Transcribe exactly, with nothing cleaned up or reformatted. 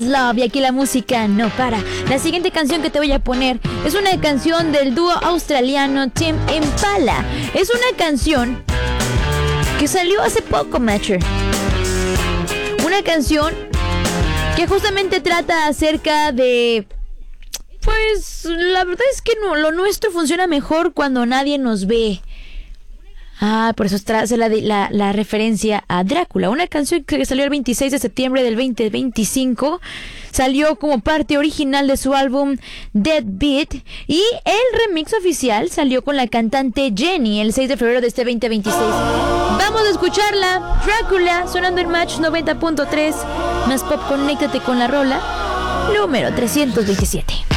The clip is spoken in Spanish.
Love y aquí la música no para. La siguiente canción que te voy a poner es una canción del dúo australiano Tame Impala. Es una canción que salió hace poco, Matcher. Una canción que justamente trata acerca de... Pues la verdad es que no, lo nuestro funciona mejor cuando nadie nos ve. Ah, por eso hace la, la, la referencia a Drácula. Una canción que salió el veintiséis de septiembre del veinte veinticinco. Salió como parte original de su álbum Dead Beat. Y el remix oficial salió con la cantante Jenny el seis de febrero de este veinte veintiséis. Vamos a escucharla. Drácula, sonando en Match noventa punto tres. Más pop, conéctate con la rola número trescientos veintisiete.